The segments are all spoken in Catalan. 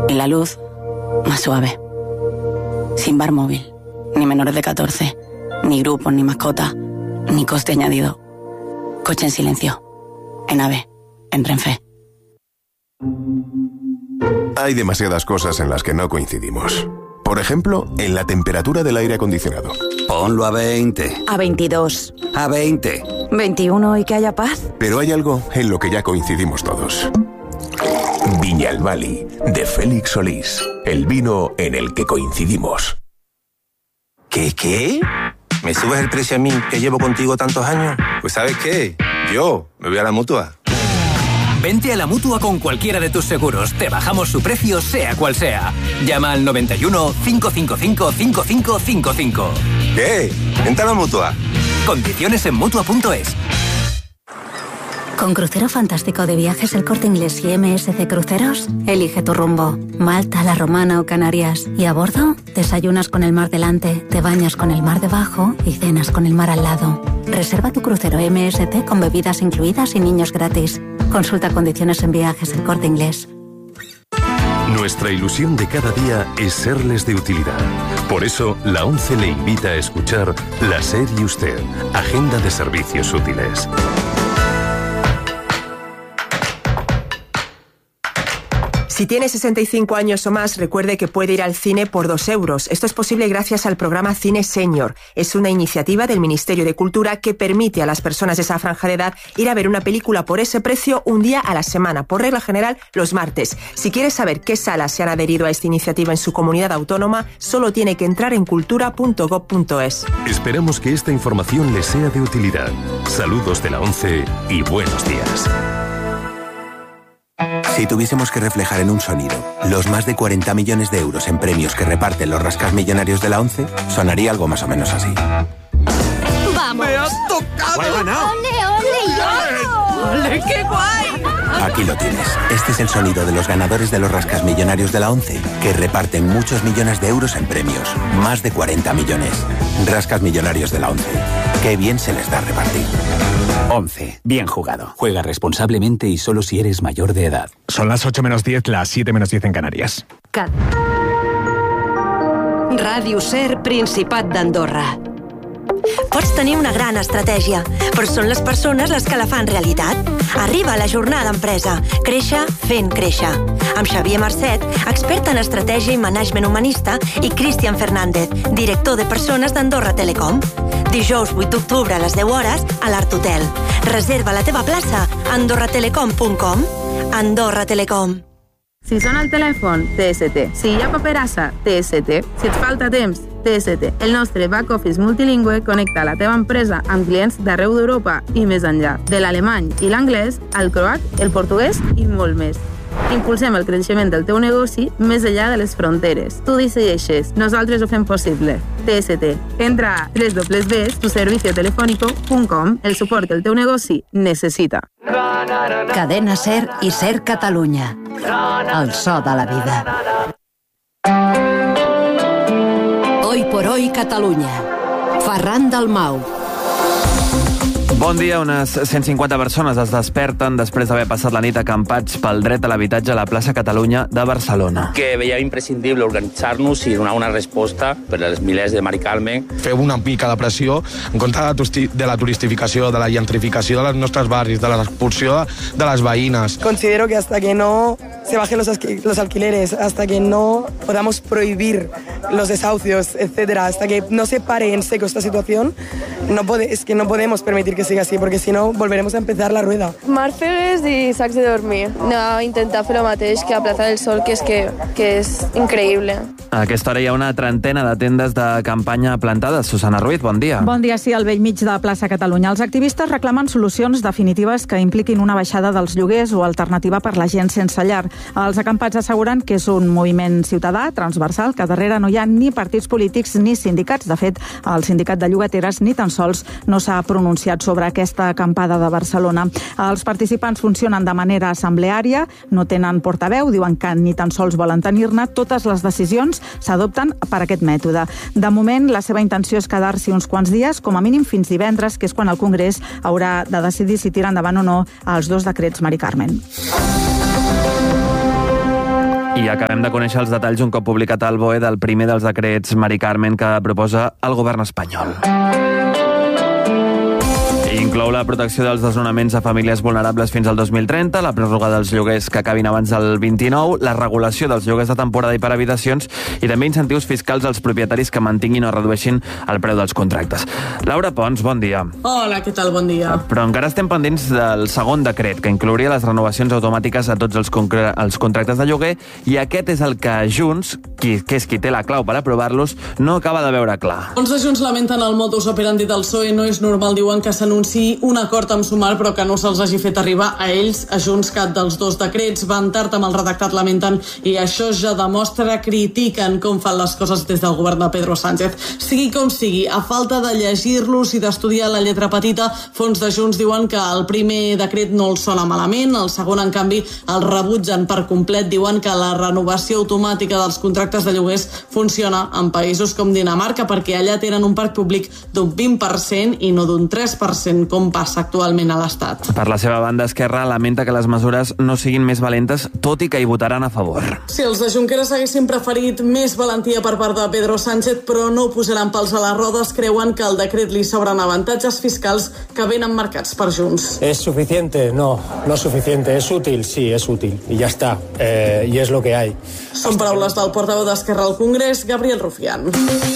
Y la luz, más suave. Sin bar móvil, ni menores de 14, ni grupos, ni mascotas, ni coste añadido. Coche en silencio. En AVE. En Renfe. Hay demasiadas cosas en las que no coincidimos. Por ejemplo, en la temperatura del aire acondicionado. Ponlo a 20. A 22. A 20. 21 y que haya paz. Pero hay algo en lo que ya coincidimos todos. Viñalbali, de Félix Solís. El vino en el que coincidimos. ¿Qué? ¿Me subes el precio a mí, que llevo contigo tantos años? Pues ¿sabes qué? Yo me voy a la Mutua. Vente a la Mutua con cualquiera de tus seguros. Te bajamos su precio, sea cual sea. Llama al 91 555 5555. ¿Qué? Vente a la Mutua. Condiciones en Mutua.es. Con Crucero Fantástico de Viajes El Corte Inglés y MSC Cruceros, elige tu rumbo. Malta, La Romana o Canarias. Y a bordo, desayunas con el mar delante, te bañas con el mar debajo y cenas con el mar al lado. Reserva tu crucero MSC con bebidas incluidas y niños gratis. Consulta condiciones en Viajes El Corte Inglés. Nuestra ilusión de cada día es serles de utilidad. Por eso, la ONCE le invita a escuchar La SER y Usted, Agenda de Servicios Útiles. Si tiene 65 años o más, recuerde que puede ir al cine por 2 euros. Esto es posible gracias al programa Cine Senior. Es una iniciativa del Ministerio de Cultura que permite a las personas de esa franja de edad ir a ver una película por ese precio un día a la semana, por regla general los martes. Si quiere saber qué salas se han adherido a esta iniciativa en su comunidad autónoma, solo tiene que entrar en cultura.gov.es. Esperamos que esta información le sea de utilidad. Saludos de la ONCE y buenos días. Si tuviésemos que reflejar en un sonido los más de 40 millones de euros en premios que reparten los rascasmillonarios de la ONCE, sonaría algo más o menos así. ¡Vamos! ¡Me has tocado! ¡Ole, ole! ¡Ole, qué guay! Aquí lo tienes. Este es el sonido de los ganadores de los rascasmillonarios de la ONCE, que reparten muchos millones de euros en premios. Más de 40 millones. Rascasmillonarios de la ONCE. Qué bien se les da repartir. 11. Bien jugado. Juega responsablemente y solo si eres mayor de edad. Son las 8 menos 10, las 7 menos 10 en Canarias. Ràdio SER, Principat d'Andorra. Pots tenir una gran estratègia, però són les persones les que la fan realitat. Arriba a la jornada empresa. Créixer fent créixer. Amb Xavier Marcet, expert en estratègia i management humanista, i Cristian Fernández, director de persones d'Andorra Telecom. Dijous 8 d'octubre a les 10 hores a l'Art Hotel. Reserva la teva plaça a andorratelecom.com. Andorra Telecom. Si sona el telèfon, TST. Si hi ha paperassa, TST. Si et falta temps, TST. El nostre back office multilingüe connecta la teva empresa amb clients d'arreu d'Europa i més enllà. De l'alemany i l'anglès, al croat, el portuguès i molt més. Impulsem el creixement del teu negoci més enllà de les fronteres. Tu decideixes, nosaltres ho fem possible. TST. Entra a www.tuserviciotelefónico.com, el suport que el teu negoci necessita. Cadena SER i SER Catalunya. El so de la vida. Hoy por hoy Catalunya. Ferran Dalmau. Bon dia. Unes 150 persones es desperten després d'haver passat la nit acampats pel dret a l'habitatge a la plaça Catalunya de Barcelona. Que veiem imprescindible organitzar-nos i donar una resposta per als milers de Mari Carmen. Feu una mica de pressió en contra de la turistificació, de la gentrificació dels nostres barris, de l'expulsió de les veïnes. Considero que hasta que no se bajen los alquileres, hasta que no podamos prohibir los desahucios, etcétera, hasta que no se pare en seco esta situación, no podemos permitir que siga así, porque si no volveremos a empezar la rueda. Màrfegues i sacs de dormir. No, intentar fer el mateix que a Plaza del Sol, que és increïble. A aquesta hora hi ha una trentena de tendes de campanya plantades. Susana Ruiz, bon dia. Bon dia, sí, al bell mig de Plaça Catalunya. Els activistes reclamen solucions definitives que impliquin una baixada dels lloguers o alternativa per la gent sense llar. Els acampats asseguren que és un moviment ciutadà, transversal, que darrere no hi ha ni partits polítics ni sindicats. De fet, el sindicat de llogateres ni tan sols no s'ha pronunciat sobre aquesta acampada de Barcelona. Els participants funcionen de manera assembleària, no tenen portaveu, diuen que ni tan sols volen tenir-ne. Totes les decisions s'adopten per aquest mètode. De moment, la seva intenció és quedar-s'hi uns quants dies, com a mínim fins divendres, que és quan el Congrés haurà de decidir si tira endavant o no els 2 decrets Mari Carmen. I acabem de conèixer els detalls un cop publicat al BOE del primer dels decrets Mari Carmen que proposa el govern espanyol. Inclou la protecció dels desnonaments a famílies vulnerables fins al 2030, la pròrroga dels lloguers que acabin abans del 29, la regulació dels lloguers de temporada i per habitacions i també incentius fiscals als propietaris que mantinguin o redueixin el preu dels contractes. Laura Pons, bon dia. Hola, què tal? Bon dia. Però encara estem pendents del segon decret, que inclouria les renovacions automàtiques a tots els contractes de lloguer, i aquest és el que Junts, que és qui té la clau per aprovar-los, no acaba de veure clar. Els de Junts lamenten el modus operandi del PSOE. No és normal, diuen, que s'anunciï un acord amb Sumar però que no se'ls hagi fet arribar a ells, a Junts, cap dels dos decrets. Van tard amb el redactat, lamenten, i això ja demostra, critiquen com fan les coses des del govern de Pedro Sánchez. Sigui com sigui, a falta de llegir-los i d'estudiar la lletra petita, fons de Junts diuen que el primer decret no els sona malament, el segon, en canvi, el rebutgen per complet. Diuen que la renovació automàtica dels contractes de lloguers funciona en països com Dinamarca perquè allà tenen un parc públic d'un 20% i no d'un 3%, com passa actualment a l'Estat. Per la seva banda, Esquerra lamenta que les mesures no siguin més valentes, tot i que hi votaran a favor. Si els de Junqueras haguessin preferit més valentia per part de Pedro Sánchez, però no posaran pals a les rodes, creuen que al decret li sobren avantatges fiscals que venen marcats per Junts. ¿Es suficiente? No, no es suficiente. ¿Es útil? Sí, es útil. Y ya está. Y es lo que hay. Són paraules del portaveu d'Esquerra al Congrés, Gabriel Rufián.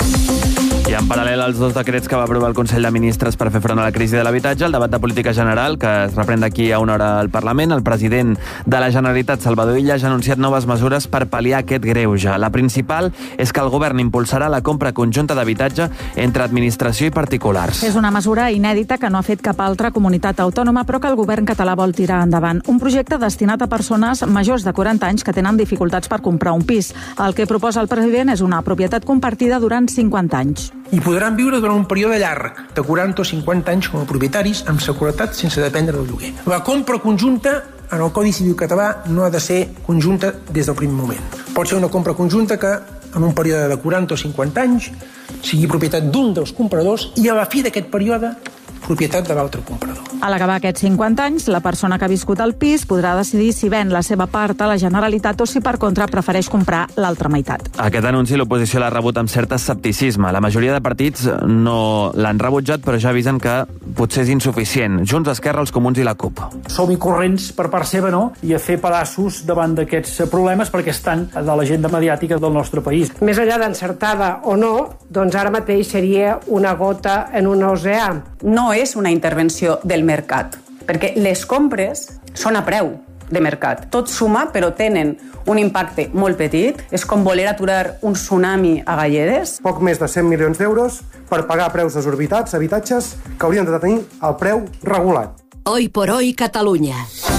I en paral·lel als dos decrets que va aprovar el Consell de Ministres per fer front a la crisi de l'habitatge, el debat de política general, que es reprèn d'aquí a una hora al Parlament, el president de la Generalitat, Salvador Illa, ha anunciat noves mesures per pal·liar aquest greuge. La principal és que el govern impulsarà la compra conjunta d'habitatge entre administració i particulars. És una mesura inèdita que no ha fet cap altra comunitat autònoma, però que el govern català vol tirar endavant. Un projecte destinat a persones majors de 40 anys que tenen dificultats per comprar un pis. El que proposa el president és una propietat compartida durant 50 anys. I podran viure durant un període llarg, de 40 o 50 anys com a propietaris, amb seguretat sense dependre del lloguer. La compra conjunta en el Codi Civil català no ha de ser conjunta des del primer moment. Pot ser una compra conjunta que en un període de 40 o 50 anys sigui propietat d'un dels compradors i a la fi d'aquest període propietat de l'altre comprador. A l'acabar aquests 50 anys, la persona que ha viscut al pis podrà decidir si ven la seva part a la Generalitat o si, per contra, prefereix comprar l'altra meitat. Aquest anunci l'oposició l'ha rebut amb cert escepticisme. La majoria de partits no l'han rebutjat, però ja avisen que potser és insuficient. Junts, Esquerra, els Comuns i la CUP. Som-hi corrents per part seva, no? I a fer pedaços davant d'aquests problemes perquè estan de l'agenda mediàtica del nostre país. Més enllà d'encertada o no, doncs ara mateix seria una gota en un oceà. No és una intervenció del mercat, perquè les compres són a preu de mercat. Tot suma, però tenen un impacte molt petit. És com voler aturar un tsunami a galledes. Poc més de 100 milions d'euros per pagar preus desorbitats, habitatges que haurien de tenir el preu regulat. Hoy por hoy, Catalunya.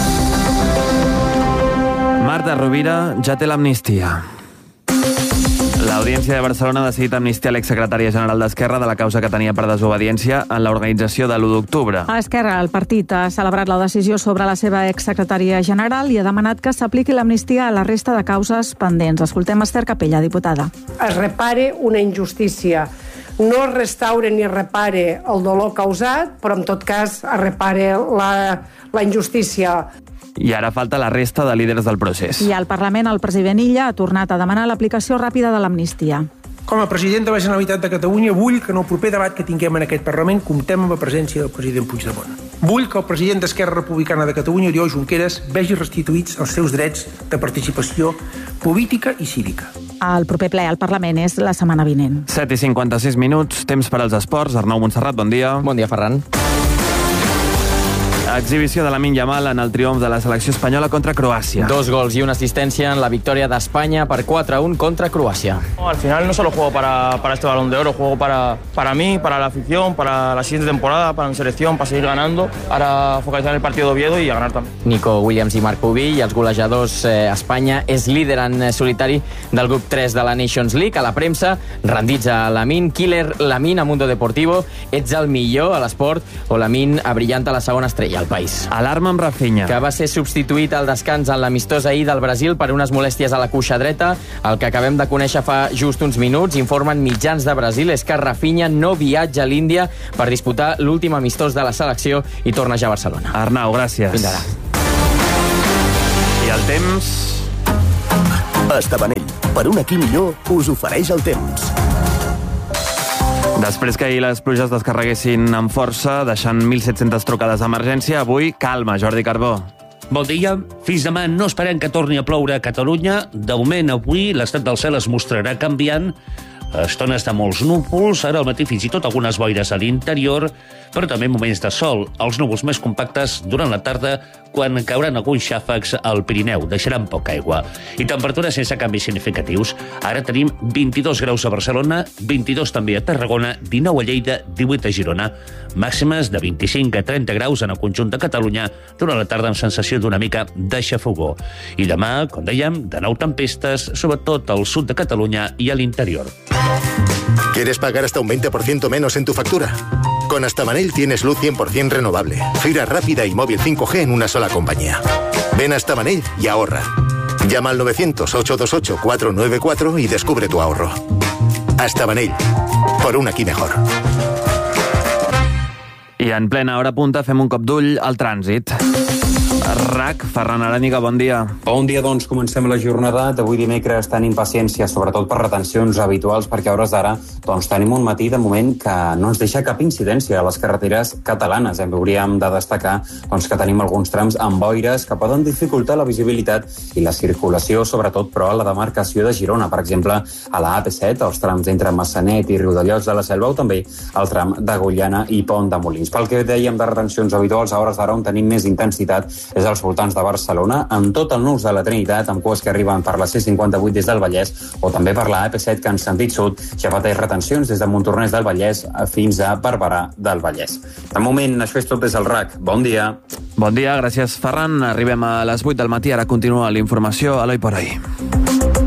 Marta Rovira ja té l'amnistia. L'Audiència de Barcelona ha decidit amnistiar l'exsecretària general d'Esquerra de la causa que tenia per desobediència en l'organització de l'1 d'octubre. A Esquerra, el partit ha celebrat la decisió sobre la seva exsecretària general i ha demanat que s'apliqui l'amnistia a la resta de causes pendents. Escoltem Esther Capella, diputada. Es repare una injustícia. No es restaure ni repare el dolor causat, però en tot cas es repare la injustícia. I ara falta la resta de líders del procés. I al Parlament, el president Illa ha tornat a demanar l'aplicació ràpida de l'amnistia. Com a president de la Generalitat de Catalunya, vull que en el proper debat que tinguem en aquest Parlament comptem amb la presència del president Puigdemont. Vull que el president d'Esquerra Republicana de Catalunya, Oriol Junqueras, vegi restituïts els seus drets de participació política i cívica. El proper ple al Parlament és la setmana vinent. 7:56 minuts, temps per als esports. Arnau Montserrat, bon dia. Bon dia, Ferran. Exhibició de Lamine Yamal en el triomf de la selecció espanyola contra Croàcia. 2 gols y una asistencia en la victoria de España por 4-1 contra Croacia. Al final no solo juego para este Balón de Oro, juego para mí, para la afición, para la siguiente temporada, para mi selección, para seguir ganando. Ahora focalizar en el partido de Oviedo y a ganar también. Nico Williams i Marc Pubill, els golejadors. Espanya és líder en solitari del grup 3 de la Nations League. A la premsa, rendits a Lamine, Killer Lamine a Mundo Deportivo, ets el millor a l'esport, o Lamine abrillanta la segona estrella al país. Alarma amb Rafinha, que va ser substituït al descans en l'amistós ahir del Brasil per unes molèsties a la cuixa dreta. El que acabem de conèixer fa just uns minuts, informen mitjans de Brasil, és que Rafinha no viatja a l'Índia per disputar l'últim amistós de la selecció i torna ja a Barcelona. Arnau, gràcies. Fins ara. I el temps... Estabanell, per un aquí millor, us ofereix el temps. Després que ahir les pluges descarreguessin amb força, deixant 1.700 trucades d'emergència, avui calma, Jordi Carbó. Bon dia. Fins demà no esperem que torni a ploure a Catalunya. De moment, avui, l'estat del cel es mostrarà canviant. A estones de molts núvols, ara al matí fins i tot algunes boires a l'interior, però també moments de sol. Els núvols més compactes durant la tarda, quan cauran alguns xàfecs al Pirineu, deixaran poca aigua. I temperatures sense canvis significatius. Ara tenim 22 graus a Barcelona, 22 també a Tarragona, 19 a Lleida, 18 a Girona. Màximes de 25 a 30 graus en el conjunt de Catalunya, durant la tarda amb sensació d'una mica de xafogó. I demà, com dèiem, de nou tempestes, sobretot al sud de Catalunya i a l'interior. ¿Quieres pagar hasta un 20% menos en tu factura? Con Astabanell tienes luz 100% renovable, fibra rápida y móvil 5G en una sola compañía. Ven a Astabanell y ahorra. Llama al 900-828-494 y descubre tu ahorro. Astabanell, por un aquí mejor. I en plena hora punta fem un cop d'ull al trànsit. RAC, Ferran Aràniga, bon dia. Bon dia, doncs comencem la jornada d'avui dimecres tenint impaciència, sobretot per retencions habituals, perquè a hores d'ara tenim un matí de moment que no ens deixa cap incidència a les carreteres catalanes. Hauríem de destacar que tenim alguns trams amb boires que poden dificultar la visibilitat i la circulació, sobretot però a la demarcació de Girona, per exemple, a la AP7, els trams entre Massanet i Riudellots de la Selva, o també el tram d'Agullana i Pont de Molins. Pel que dèiem de retencions habituals, a hores d'ara on tenim més intensitat és als voltants de Barcelona, amb tot el nus de la Trinitat, amb cues que arriben per la C58 des del Vallès, o també per la AP7, que en sentit sud ja pateix retencions des de Montornès del Vallès fins a Barberà del Vallès. De moment, això és tot des del RAC. Bon dia. Bon dia, gràcies, Ferran. Arribem a les 8 del matí, ara continua la informació. Eloi Poroi.